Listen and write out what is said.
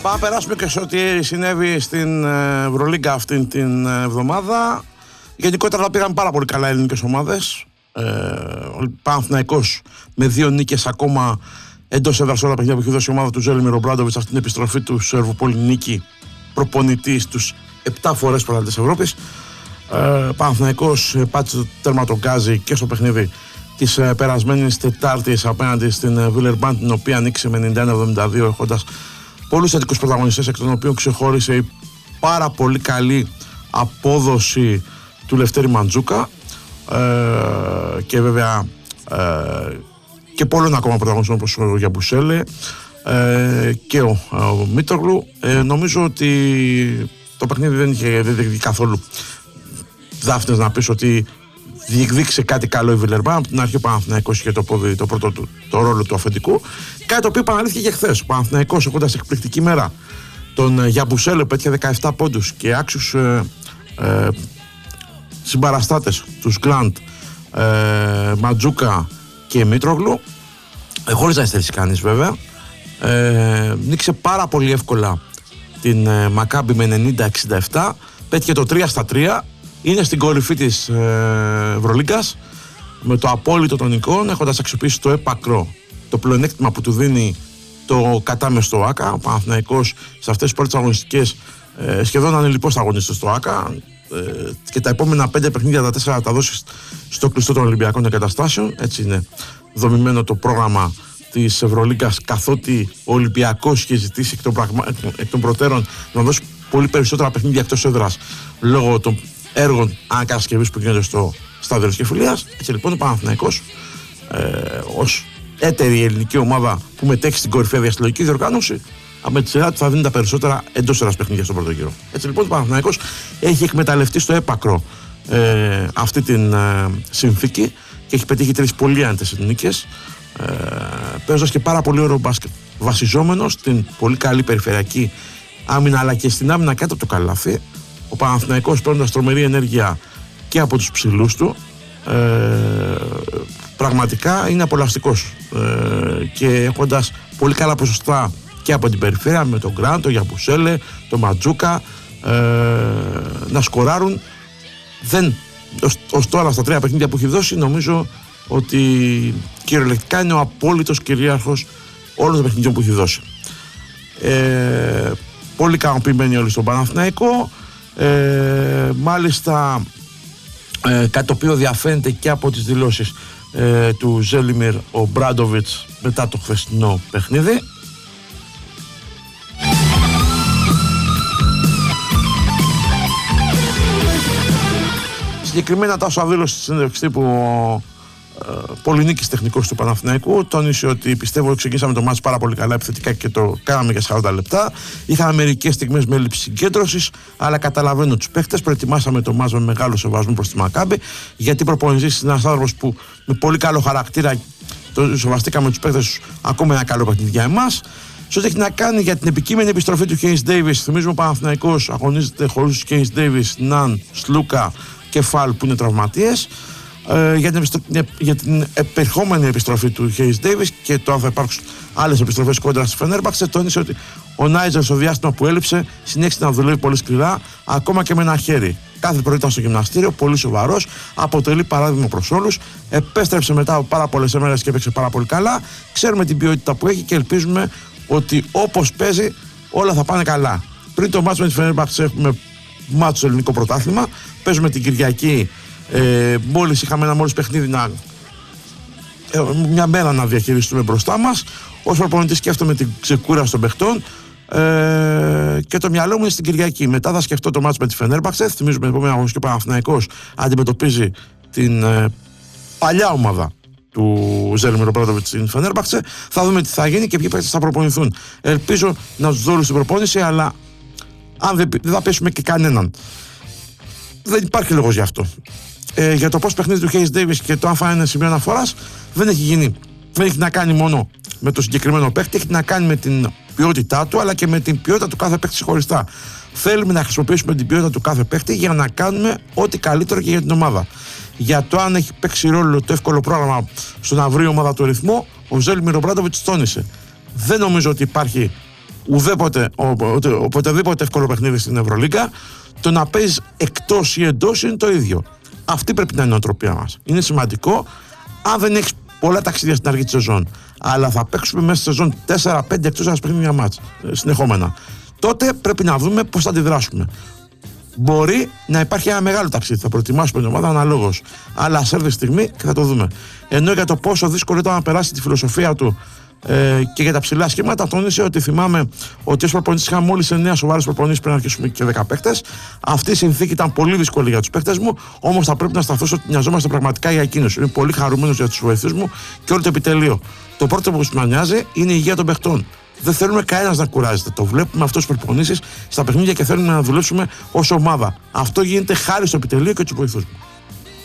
Πάμε να περάσουμε και σε ό,τι συνέβη στην Ευρωλίγκα αυτήν την εβδομάδα. Γενικότερα πήγαν πάρα πολύ καλά οι ελληνικές ομάδες. Ο Παναθηναϊκός με 2 νίκες ακόμα εντός έδρας όλα παιχνίδια που έχει δώσει η ομάδα του Ζέλιμιρ Ομπράντοβιτς αυτήν την επιστροφή του Σερβοπολυνίκη, προπονητή στους 7 φορές πρωταθλητές Ευρώπης. Παναθηναϊκός πάτησε το τερματογκάζι και στο παιχνίδι της περασμένης Τετάρτης απέναντι στην Βίλερμπαντ, την οποία ανοίξει με 91-72, έχοντας πολλούς θετικούς πρωταγωνιστές, εκ των οποίων ξεχώρισε η πάρα πολύ καλή απόδοση του Λευτέρη Μαντζούκα και βέβαια και πολλών ακόμα πρωταγωνιστών όπως ο Γιαμπουσέλε και ο Μίτογλου. Νομίζω ότι το παιχνίδι δεν είχε καθόλου δάφνες να πεις ότι διεκδίκησε κάτι καλό η Βιλερμπάν. Από την αρχή ο Παναθηναϊκός είχε το πρώτο το ρόλο του αφεντικού. Κάτι το οποίο επαναλήφθηκε και χθες. Ο Παναθηναϊκός, έχοντας εκπληκτική μέρα τον Γιαμπουσέλε που έτυχε 17 πόντους και άξιους συμπαραστάτες, τους Γκλαντ, Ματζούκα και Μίτρογλου, χωρίς να ειστερήσει κανείς βέβαια, νίκησε πάρα πολύ εύκολα την Μακάμπι με 90-67, πέτυχε το 3-3. Είναι στην κορυφή της Ευρωλίγκας με το απόλυτο των εικόνων, έχοντας αξιοποιήσει το έπακρο το πλεονέκτημα που του δίνει το κατάμεστο ΆΚΑ. Ο Παναθηναϊκός σε αυτές τις πρώτες αγωνιστικές σχεδόν ανελιπώς θα αγωνιστεί στο ΆΚΑ και τα επόμενα 5 παιχνίδια, τα 4 θα τα δώσει στο κλειστό των Ολυμπιακών Εγκαταστάσεων. Έτσι είναι δομημένο το πρόγραμμα της Ευρωλίγκας, καθότι ο Ολυμπιακός είχε ζητήσει εκ των προτέρων να δώσει πολύ περισσότερα παιχνίδια εκτός έδρας λόγω των έργων ανακατασκευής που γίνονται στο στάδιο της Κεφυλίας. Έτσι λοιπόν ο Παναθηναϊκός ως έτερη ελληνική ομάδα που μετέχει στην κορυφαία διαστηλογική διοργάνωση, με τη σειρά του θα δίνει τα περισσότερα εντός έδρας παιχνίδια στον πρώτο γύρο. Έτσι λοιπόν ο Παναθηναϊκός έχει εκμεταλλευτεί στο έπακρο αυτή την συνθήκη και έχει πετύχει 3 πολύ άνετες νίκες, παίζοντας και πάρα πολύ ωραίο μπάσκετ, βασιζόμενος στην πολύ καλή περιφερειακή άμυνα αλλά και στην άμυνα κάτω από το καλάθι. Ο Παναθηναϊκός παίρνοντας τρομερή ενέργεια και από τους ψηλούς του, πραγματικά είναι απολαυστικός και έχοντας πολύ καλά ποσοστά και από την περιφέρεια με τον Γκραντ, τον Γιαμπουσέλε, τον Ματζούκα να σκοράρουν. Δεν, ως τώρα στα 3 παιχνίδια που έχει δώσει, νομίζω ότι κυριολεκτικά είναι ο απόλυτος κυρίαρχος όλων των παιχνιδιών που έχει δώσει. Πολύ ικανοποιημένοι όλοι στον Παναθηναϊκό. Μάλιστα κάτι το οποίο διαφαίνεται και από τις δηλώσεις του Ζέλιμιρ Ομπράντοβιτς μετά το χθεσινό παιχνίδι. Συγκεκριμένα τα όσα δήλωσε στη συνέντευξη τύπου Πολυνίκης τεχνικός του Παναθηναϊκού, τόνισε ότι πιστεύω ότι ξεκινήσαμε το μάτς πάρα πολύ καλά επιθετικά και το κάναμε για 40 λεπτά. Είχαμε μερικές στιγμές με έλλειψη συγκέντρωσης, αλλά καταλαβαίνω τους παίχτες. Προετοιμάσαμε το μάτς με μεγάλο σεβασμό προς τη Μακάμπη, γιατί προπονητής είναι ένας άνθρωπος που με πολύ καλό χαρακτήρα το σεβαστήκαμε τους παίχτες, ακόμα ένα καλό παιχνίδι για εμάς. Σε ό,τι έχει να κάνει για την επικείμενη επιστροφή του Χέις Ντέιβις, θυμίζουμε ο Παναθηναϊκός αγωνίζεται χωρίς τους Χέις Ντέιβις, Ναν, Σλούκα και Φαλ που είναι τραυματίες. Για την επερχόμενη επιστροφή του Χέις Ντέιβις και το αν θα υπάρξουν άλλες επιστροφές κόντρα στη Φενέρμπαξε, τόνισε ότι ο Νάιτζελ στο διάστημα που έλειψε συνέχισε να δουλεύει πολύ σκληρά, ακόμα και με ένα χέρι. Κάθε πρωί ήταν στο γυμναστήριο, πολύ σοβαρός, αποτελεί παράδειγμα προς όλους. Επέστρεψε μετά από πάρα πολλές ημέρες και έπαιξε πάρα πολύ καλά. Ξέρουμε την ποιότητα που έχει και ελπίζουμε ότι όπως παίζει όλα θα πάνε καλά. Πριν το μάτσο με τη Φενέρμπαξε έχουμε μάτσο στο ελληνικό πρωτάθλημα. Παίζουμε την Κυριακή. Μόλις είχαμε ένα παιχνίδι μια μέρα να διαχειριστούμε μπροστά μας. Ως προπονητής σκέφτομαι την ξεκούραση των παιχτών και το μυαλό μου είναι στην Κυριακή. Μετά θα σκεφτώ το μάτς με τη Φενέρμπαξε. Θυμίζουμε την επόμενη αγωνιστική, ο Παναθηναϊκός αντιμετωπίζει την παλιά ομάδα του Ζέλιμιρ Ομπράντοβιτς στην Φενέρμπαξε. Θα δούμε τι θα γίνει και ποιοι παίκτες θα προπονηθούν. Ελπίζω να τους δω στην προπόνηση, αλλά αν δεν θα πέσουμε και κανέναν. Δεν υπάρχει λόγος γι' αυτό. Για το πώς παιχνίδι του Χέις Ντέιβις και το αν θα είναι σημείο αναφοράς δεν έχει γίνει. Δεν έχει να κάνει μόνο με το συγκεκριμένο παίκτη, έχει να κάνει με την ποιότητά του αλλά και με την ποιότητα του κάθε παίκτη ξεχωριστά. Θέλουμε να χρησιμοποιήσουμε την ποιότητα του κάθε παίκτη για να κάνουμε ό,τι καλύτερο και για την ομάδα. Για το αν έχει παίξει ρόλο το εύκολο πρόγραμμα στο να βρει η ομάδα του ρυθμό, ο Ζέλιμιρ Ομπράντοβιτς τόνισε. Δεν νομίζω ότι υπάρχει οποτεδήποτε εύκολο παιχνίδι στην Ευρωλίγκα, το να παίζει εκτός ή εντός είναι το ίδιο. Αυτή πρέπει να είναι η νοοτροπία μας. Είναι σημαντικό, αν δεν έχεις πολλά ταξίδια στην αρχή της σεζόν, αλλά θα παίξουμε μέσα στη σεζόν 4-5 εκτός ένας παιχνίδια μάτς συνεχόμενα, τότε πρέπει να δούμε πώς θα αντιδράσουμε. Μπορεί να υπάρχει ένα μεγάλο ταξίδι, θα προετοιμάσουμε την ομάδα αναλόγως, αλλά σε αυτή τη στιγμή και θα το δούμε. Ενώ για το πόσο δύσκολο ήταν να περάσει τη φιλοσοφία του και για τα ψηλά σχήματα, τόνισε ότι θυμάμαι ότι ως προπονητής είχαμε μόλις 9 σοβαρές προπονήσεις πριν αρχίσουμε και 10 παίκτες. Αυτή η συνθήκη ήταν πολύ δύσκολη για τους παίκτες μου, όμως θα πρέπει να σταθώ ότι νοιαζόμαστε πραγματικά για εκείνους. Είμαι πολύ χαρούμενος για τους βοηθούς μου και όλο το επιτελείο. Το πρώτο που μας νοιάζει είναι η υγεία των παιχτών. Δεν θέλουμε κανένας να κουράζεται. Το βλέπουμε αυτό στις προπονήσεις, στα παιχνίδια και θέλουμε να δουλέψουμε ως ομάδα. Αυτό γίνεται χάρη στο επιτελείο και τους βοηθούς μου.